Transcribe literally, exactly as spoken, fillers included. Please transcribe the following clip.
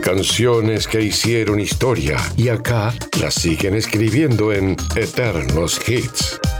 Canciones que hicieron historia y acá las siguen escribiendo en Eternos Hits.